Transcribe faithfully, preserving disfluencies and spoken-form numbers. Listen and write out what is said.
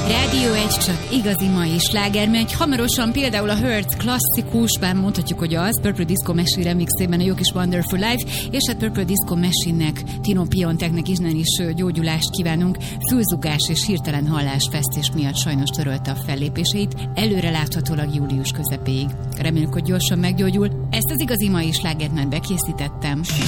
Rádió egy csak igazi mai sláger megy. Hamarosan például a Hurt klasszikus, bár mondhatjuk, hogy az Purple Disco Machine remixében a jó kis Wonderful Life, és a Purple Disco Machine-nek, Tino Pionteknek innen is gyógyulást kívánunk. Fülzugás és hirtelen hallásvesztés miatt sajnos törölte a fellépéseit, előre láthatólag július közepéig. Reméljük, hogy gyorsan meggyógyul. Ezt az igazi mai slágert már bekészítettem.